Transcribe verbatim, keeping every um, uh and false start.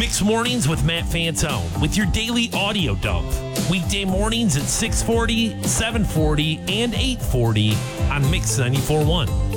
Mix Mornings with Matt Fantone with your daily audio dump. Weekday mornings at six forty, seven forty, and eight forty on Mix ninety-four point one.